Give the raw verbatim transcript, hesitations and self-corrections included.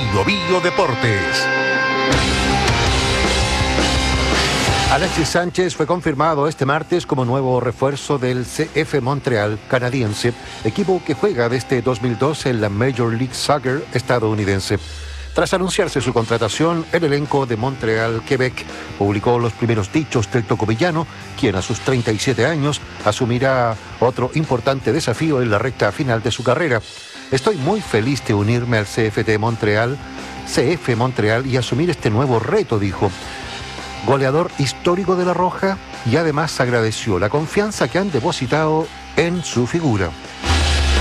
Bio Bio Deportes. Alexis Sánchez fue confirmado este martes como nuevo refuerzo del C F Montreal canadiense, equipo que juega desde dos mil doce en la Major League Soccer estadounidense. Tras anunciarse su contratación, el elenco de Montreal, Quebec, publicó los primeros dichos del tocopillano, quien a sus treinta y siete años asumirá otro importante desafío en la recta final de su carrera. Estoy muy feliz de unirme al C F T Montreal, C F Montreal y asumir este nuevo reto, dijo. Goleador histórico de La Roja, y además agradeció la confianza que han depositado en su figura.